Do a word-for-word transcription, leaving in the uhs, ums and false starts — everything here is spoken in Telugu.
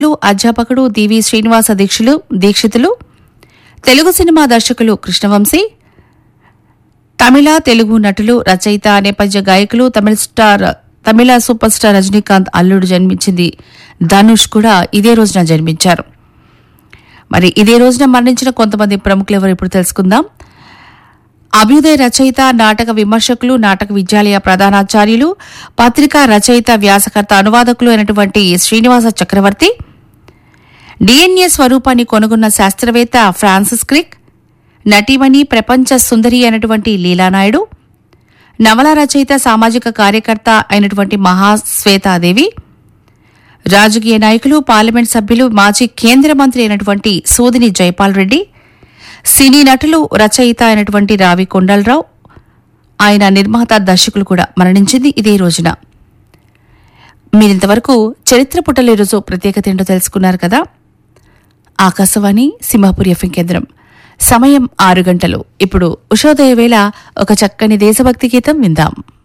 నటులు అధ్యాపకుడు దివి శ్రీనివాస దీక్షులు దీక్షితులు, తెలుగు సినిమా దర్శకులు కృష్ణవంశీ, తమిళ తెలుగు నటులు రచయిత నేపథ్య గాయకులు తమిళ స్టార్ తమిళ సూపర్ స్టార్ రజనీకాంత్ అల్లుడు జన్మించింది ధనుష్ కూడా ఇదే రోజున జన్మించారు. మరి ఇదే రోజున మరణించిన కొంతమంది ప్రముఖులు ఎవరు ఇప్పుడు తెలుసుకుందాం. అభ్యుదయ రచయిత, నాటక విమర్శకులు, నాటక విద్యాలయ ప్రధానాచార్యులు, పత్రికా రచయిత, వ్యాసకర్త, అనువాదకులు అయినటువంటి శ్రీనివాస చక్రవర్తి, డిఎన్ఏ స్వరూపాన్ని కొనుగొన్న శాస్త్రవేత్త ఫ్రాన్సిస్ క్రిక్, నటీమణి ప్రపంచ సుందరి అయినటువంటి లీలానాయుడు, నవల రచయిత, సామాజిక కార్యకర్త అయినటువంటి మహాశ్వేతాదేవి, రాజకీయ నాయకులు, పార్లమెంట్ సభ్యులు, మాజీ కేంద్ర మంత్రి అయినటువంటి సూదిని జైపాల్ రెడ్డి, సినీ నటులు, రచయిత అయినటువంటి రావి కొండలరావు, ఆయన నిర్మాత, దర్శకులు కూడా మరణించింది ఇదే రోజున. మీరింతవరకు చరిత్ర పుటలు ఈరోజు ప్రత్యేకత ఏంటో తెలుసుకున్నారు కదా. ఆకాశవాణి సింహాపూర్ ఎఫ్ఎం కేంద్రం. సమయం ఆరు గంటలు. ఇప్పుడు ఉషోదయ వేళ ఒక చక్కని దేశభక్తి గీతం విందాం.